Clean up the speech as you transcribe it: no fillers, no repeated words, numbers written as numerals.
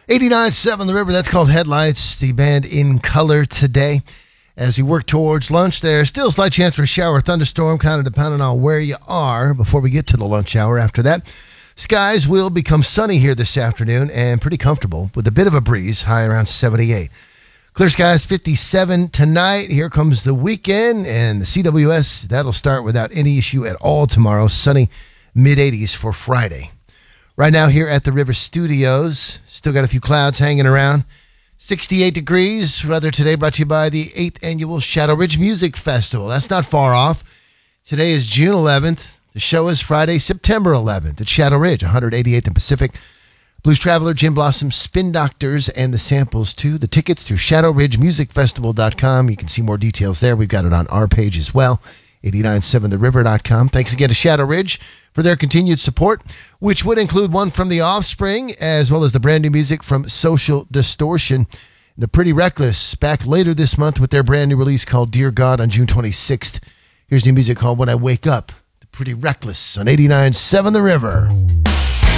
89.7 The River, that's called Headlights, the band In Color today. As we work towards lunch, there's still a slight chance for a shower or thunderstorm, kind of depending on where you are before we get to the lunch hour. After that, skies will become sunny here this afternoon and pretty comfortable with a bit of a breeze, high around 78. Clear skies, 57 tonight. Here comes the weekend, and the CWS, that'll start without any issue at all tomorrow. Sunny, mid-80s for Friday. Right now here at the River Studios, still got a few clouds hanging around. 68 degrees. Weather today brought to you by the 8th Annual Shadow Ridge Music Festival. That's not far off. Today is June 11th. The show is Friday, September 11th at Shadow Ridge, 188th and Pacific. Blues Traveler, Jim Blossom, Spin Doctors, and the samples too. The tickets through shadowridgemusicfestival.com. You can see more details there. We've got it on our page as well. 897theriver.com. Thanks again to Shadow Ridge for their continued support, which would include one from The Offspring, as well as the brand new music from Social Distortion. The Pretty Reckless back later this month with their brand new release called Dear God on June 26th. Here's new music called When I Wake Up. The Pretty Reckless on 89.7 The River.